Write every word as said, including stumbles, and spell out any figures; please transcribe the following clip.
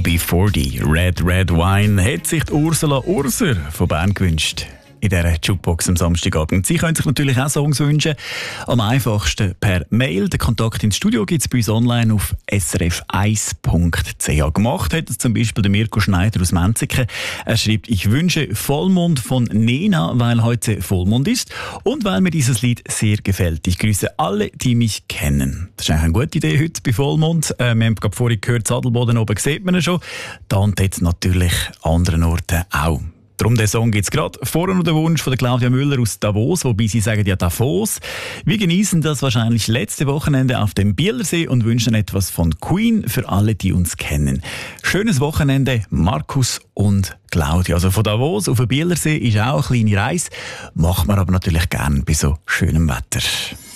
B vierzig, Red Red Wine, hat sich die Ursula Urser von Bern gewünscht. In dieser Jukebox am Samstagabend. Sie können sich natürlich auch Songs wünschen. Am einfachsten per Mail. Den Kontakt ins Studio gibt es bei uns online auf s r f eins punkt c h. Gemacht hat es zum Beispiel der Mirko Schneider aus Menziken. Er schreibt, ich wünsche Vollmond von Nena, weil heute Vollmond ist und weil mir dieses Lied sehr gefällt. Ich grüße alle, die mich kennen. Das ist eigentlich eine gute Idee heute bei Vollmond. Äh, wir haben gerade vorhin gehört, Sadelboden oben sieht man ihn schon. Da und jetzt natürlich an anderen Orten auch. Darum den Song gibt es gerade. Vorher noch der Wunsch von der Claudia Müller aus Davos, wobei sie sagen ja Davos. Wir genießen das wahrscheinlich letzte Wochenende auf dem Bielersee und wünschen etwas von Queen für alle, die uns kennen. Schönes Wochenende, Markus und Claudia. Also von Davos auf den Bielersee ist auch eine kleine Reise, macht man aber natürlich gerne bei so schönem Wetter.